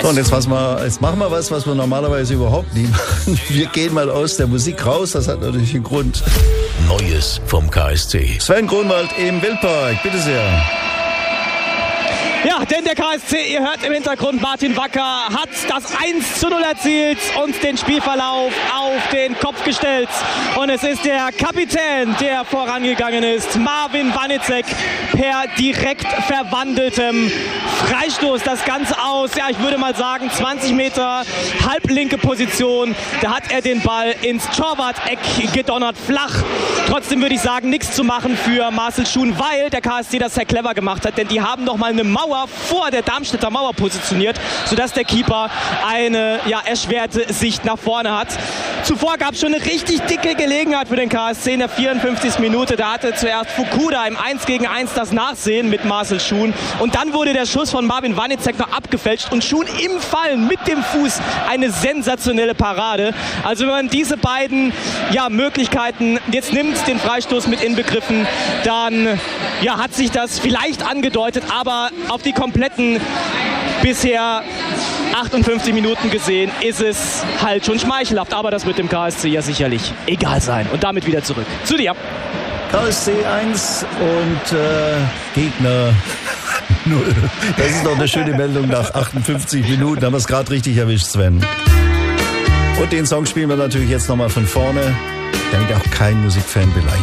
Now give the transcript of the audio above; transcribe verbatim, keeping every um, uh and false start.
So, und jetzt, was wir, jetzt machen wir was, was wir normalerweise überhaupt nie machen. Wir gehen mal aus der Musik raus, das hat natürlich einen Grund. Neues vom K S C. Sven Grunwald im Wildpark, bitte sehr. Ja, denn der K S C, ihr hört im Hintergrund, Martin Wacker hat das eins zu null erzielt und den Spielverlauf auf den Kopf gestellt. Und es ist der Kapitän, der vorangegangen ist, Marvin Wanicek, per direkt verwandeltem Freistoß. Das Ganze aus, ja, ich würde mal sagen, zwanzig Meter, halblinke Position. Da hat er den Ball ins Torwart-Eck gedonnert, flach. Trotzdem würde ich sagen, nichts zu machen für Marcel Schuhn, weil der K S C das sehr clever gemacht hat, denn die haben noch mal eine Mauer vor der Darmstädter Mauer positioniert, sodass der Keeper eine ja, erschwerte Sicht nach vorne hat. Zuvor gab es schon eine richtig dicke Gelegenheit für den K S C in der vierundfünfzigsten Minute. Da hatte zuerst Fukuda im eins gegen eins das Nachsehen mit Marcel Schuhn. Und dann wurde der Schuss von Marvin Wanicek noch abgefälscht und Schuhn im Fallen mit dem Fuß eine sensationelle Parade. Also wenn man diese beiden ja, Möglichkeiten jetzt nimmt, den Freistoß mit inbegriffen, dann ja, hat sich das vielleicht angedeutet, aber auf die kompletten bisher achtundfünfzig Minuten gesehen ist es halt schon schmeichelhaft. Aber das wird dem K S C ja sicherlich egal sein. Und damit wieder zurück zu dir. K S C eins und äh, Gegner null. Das ist doch eine schöne Meldung nach achtundfünfzig Minuten. Da haben wir es gerade richtig erwischt, Sven. Und den Song spielen wir natürlich jetzt nochmal von vorne, damit auch kein Musikfan beleidigt